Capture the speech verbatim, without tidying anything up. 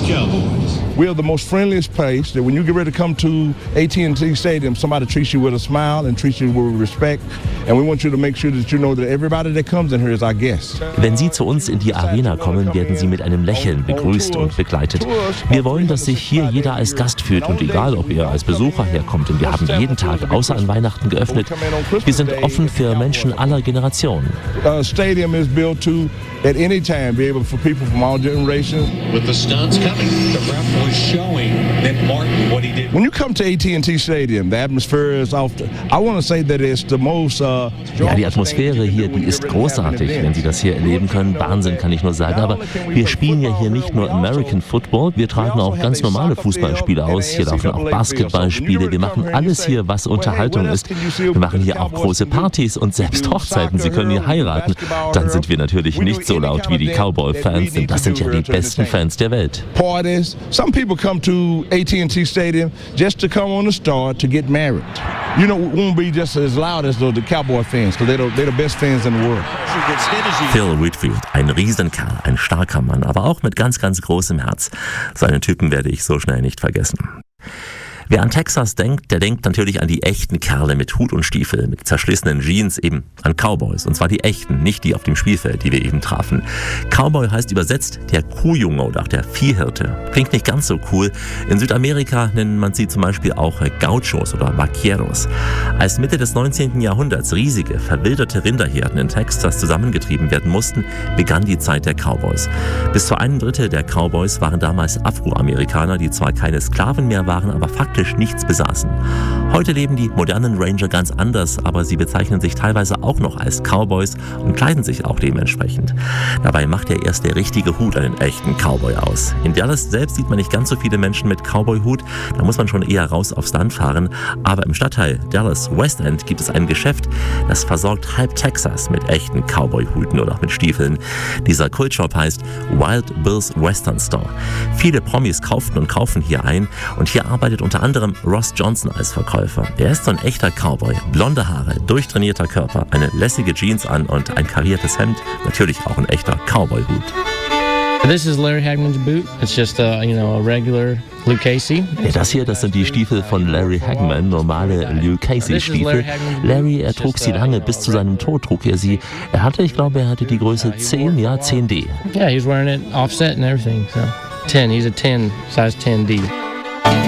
Cowboys. We are the most friendliest place that when you get ready to come to A T and T Stadium, somebody treats you with a smile and treats you with respect. And we want you to make sure that you know that everybody that comes in here is our guest. Wenn Sie zu uns in die Arena kommen, werden Sie mit einem Lächeln begrüßt und begleitet. Wir wollen, dass sich hier jeder als Gast fühlt und egal, ob er als Besucher herkommt. Und wir haben jeden Tag außer an Weihnachten geöffnet. Wir sind offen für Menschen aller Generationen. Uh, stadium is built to at any time be able for people from all generations. With the stunts coming, the ref was showing that Martin what he did. When you come to A T and T Stadium, the atmosphere is off. I want to say that it's the most. Uh, ja, die Atmosphäre hier, die ist großartig, wenn Sie das hier erleben können. Wahnsinn, kann ich nur sagen. Aber wir spielen ja hier nicht nur American Football, wir tragen auch ganz normale Fußballspiele aus. Hier laufen auch Basketballspiele. Wir machen alles hier, was Unterhaltung ist. Wir machen hier auch große Partys und selbst Hochzeiten. Sie können hier heiraten. Dann sind wir natürlich nicht so laut wie die Cowboy-Fans, denn das sind ja die besten Fans der Welt. Parties. Some people come to A T and T Stadium just to come on the star to get married. You know, we won't be just as loud as the Cowboy fans, because they're, they're the best fans in the world. Phil Whitfield, ein Riesenkerl, ein starker Mann, aber auch mit ganz, ganz großem Herz. Seinen Typen werde ich so schnell nicht vergessen. Wer an Texas denkt, der denkt natürlich an die echten Kerle mit Hut und Stiefel, mit zerschlissenen Jeans, eben an Cowboys. Und zwar die echten, nicht die auf dem Spielfeld, die wir eben trafen. Cowboy heißt übersetzt der Kuhjunge oder auch der Viehhirte. Klingt nicht ganz so cool. In Südamerika nennt man sie zum Beispiel auch Gauchos oder Vaqueros. Als Mitte des neunzehnten Jahrhunderts riesige, verwilderte Rinderherden in Texas zusammengetrieben werden mussten, begann die Zeit der Cowboys. Bis zu einem Drittel der Cowboys waren damals Afroamerikaner, die zwar keine Sklaven mehr waren, aber faktisch nichts besaßen. Heute leben die modernen Ranger ganz anders, aber sie bezeichnen sich teilweise auch noch als Cowboys und kleiden sich auch dementsprechend. Dabei macht ja erst der richtige Hut einen echten Cowboy aus. In Dallas selbst sieht man nicht ganz so viele Menschen mit Cowboy-Hut, da muss man schon eher raus aufs Land fahren, aber im Stadtteil Dallas West End gibt es ein Geschäft, das versorgt halb Texas mit echten Cowboy-Huten oder auch mit Stiefeln. Dieser Kultshop heißt Wild Bill's Western Store. Viele Promis kauften und kaufen hier ein und hier arbeitet unter anderem Ross Johnson als Verkäufer. Er ist so ein echter Cowboy. Blonde Haare, durchtrainierter Körper, eine lässige Jeans an und ein kariertes Hemd. Natürlich auch ein echter Cowboy-Hut. This is Larry Hagman's boot. It's just a, you know, a regular Luke Casey. Ja, das hier, das sind die Stiefel von Larry Hagman, normale Luke Casey Stiefel. Larry, er trug sie lange, bis zu seinem Tod trug er sie. Er hatte, ich glaube, er hatte die Größe zehn, ja, zehn D. Yeah, he's wearing it offset and everything, so ten, he's a ten, size ten D.